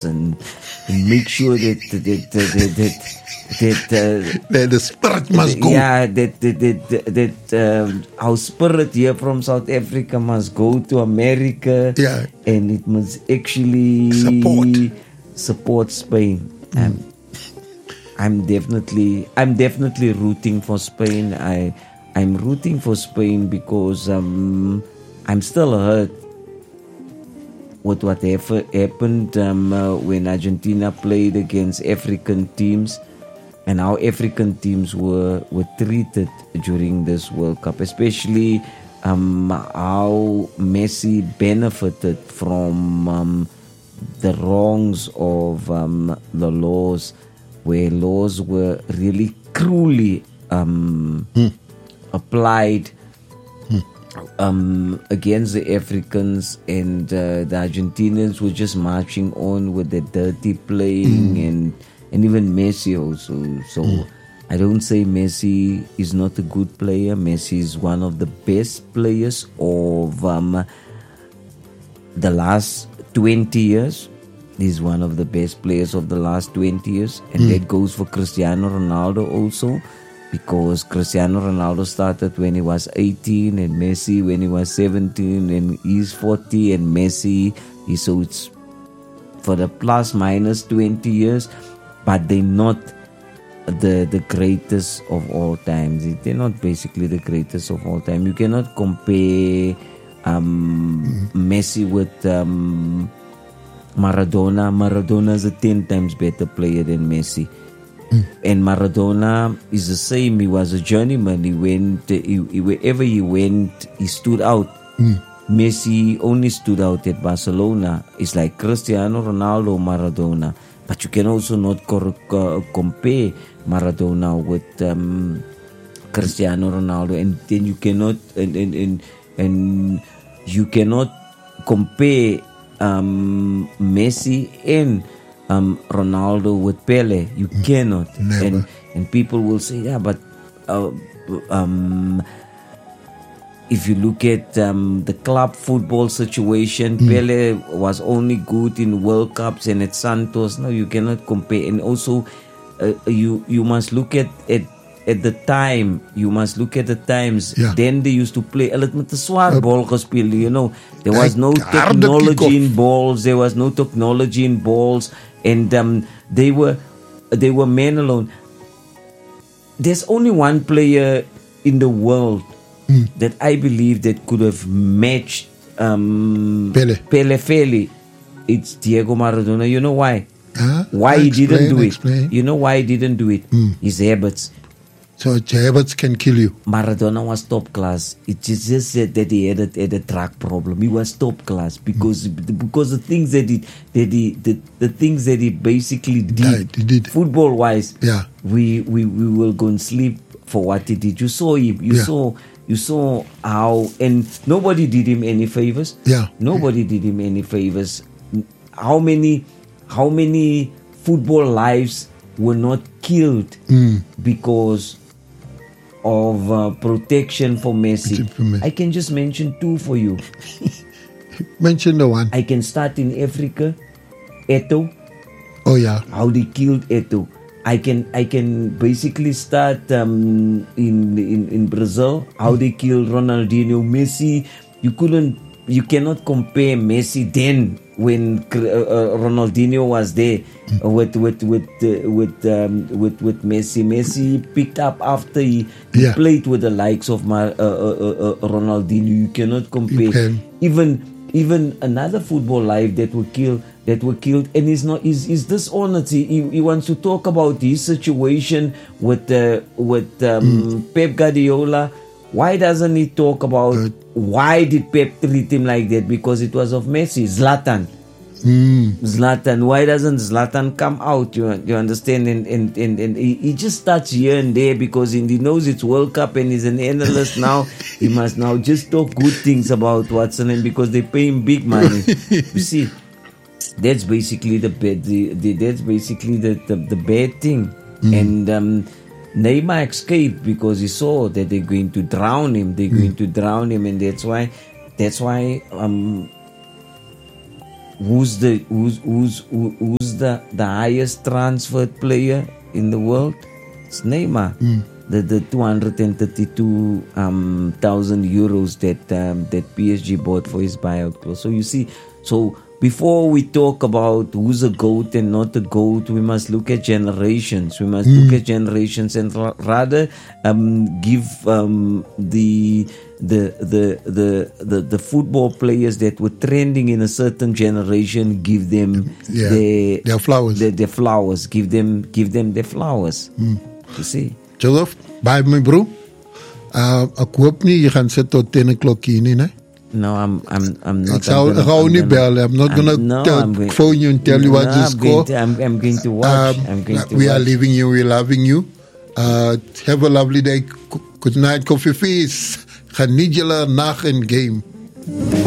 and make sure that the spirit must go. Yeah, that our spirit here from South Africa must go to America. Yeah. And it must actually support Spain. I'm definitely rooting for Spain. I'm rooting for Spain because I'm still hurt with what happened when Argentina played against African teams, and how African teams were treated during this World Cup, especially how Messi benefited from the wrongs of the laws, where laws were really cruelly applied against the Africans, and the Argentinians were just marching on with their dirty playing, and even Messi also. So I don't say Messi is not a good player. Messi is one of the best players of the last 20 years. He's one of the best players of the last 20 years. And that goes for Cristiano Ronaldo also, because Cristiano Ronaldo started when he was 18 and Messi when he was 17, and he's 40 and Messi is, so it's for the plus minus 20 years, but they're not the greatest of all time. They're not basically the greatest of all time. You cannot compare Messi with Maradona. Maradona is a 10 times better player than Messi. And Maradona is the same. He was a journeyman. He went wherever he went, he stood out. Messi only stood out at Barcelona. It's like Cristiano Ronaldo, Maradona. But you can also not compare Maradona with Cristiano Ronaldo, and then you cannot and you cannot compare Messi and Ronaldo with Pele. You cannot. Never. And people will say, yeah, but if you look at the club football situation, Pele was only good in World Cups and at Santos. No, you cannot compare. And also, you must look at the time. You must look at the times. Yeah. Then they used to play a little bit swaar ball gespeel. You know, there was no harde technology kick-off. in balls. There was no technology in balls, and they were men alone. There's only one player in the world that I believe that could have matched Pele fairly. It's Diego Maradona. You know why? Why he didn't do it? You know why he didn't do it? His habits. So habits can kill you. Maradona was top class. It just said that he had a drug problem. He was top class because the things that the things that he basically did. Football wise. Yeah. We will go and sleep for what he did. You saw him. You saw how, and nobody did him any favors. Yeah. Nobody did him any favors. How many football lives were not killed because of protection for Messi? I can just mention two for you. Mention the one. I can start in Africa. Eto'o. Oh yeah. How they killed Eto'o. I can basically start in Brazil, how they killed Ronaldinho. Messi, you cannot compare Messi then when Ronaldinho was there with Messi. Messi picked up after he played with the likes of Ronaldinho. You cannot compare. Even another football life that were killed, and he's dishonored. He wants to talk about his situation with Pep Guardiola. Why doesn't he talk about why did Pep treat him like that? Because it was of Messi. Zlatan. Why doesn't Zlatan come out? You understand? And he just starts here and there because he knows it's World Cup and he's an analyst now. He must now just talk good things about Watson, and because they pay him big money. You see, that's basically the bad. That's basically the bad thing. And Neymar escaped because he saw that they're going to drown him. They're going to drown him, and that's why who's the highest transferred player in the world? It's Neymar. The 232,000 euros that PSG bought for his buyout clause. So you see, before we talk about who's a GOAT and not a GOAT, we must look at generations. We must look at generations and rather give the football players that were trending in a certain generation, give them their flowers. Their flowers. Give them their flowers. You see. Joseph, bye my bro. Ek hoop nie jy gaan sit tot 10 o'clock hier nie, né? No, I'm not. Ek gaan nie bel. I'm not gonna phone you and tell you what you score. I'm going to watch. We are leaving you. We're loving you. Have a lovely day. Good night, Koffie Feast. Geniet julle nag en game.